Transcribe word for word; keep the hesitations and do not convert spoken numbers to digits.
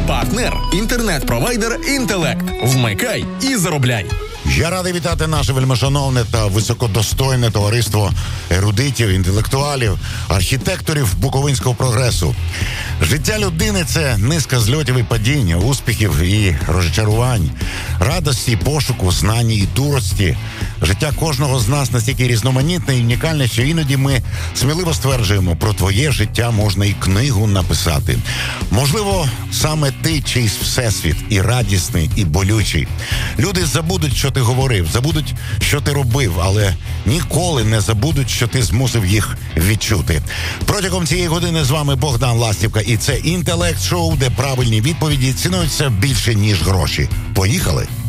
Партнер – інтернет-провайдер «Інтелект». Вмикай і заробляй. Я радий вітати наше вельмишановне та високодостойне товариство ерудитів, інтелектуалів, архітекторів буковинського прогресу. Життя людини – це низка зльотів і падінь, успіхів і розчарувань, радості, пошуку, знань і дурості. Життя кожного з нас настільки різноманітне і унікальне, що іноді ми сміливо стверджуємо, про твоє життя можна і книгу написати. Можливо, саме ти чийсь всесвіт, і радісний, і болючий. Люди забудуть, що ти говорив, забудуть, що ти робив, але ніколи не забудуть, що ти змусив їх відчути. Протягом цієї години з вами Богдан Ластівка, і це «Інтелект-шоу», де правильні відповіді цінуються більше, ніж гроші. Поїхали!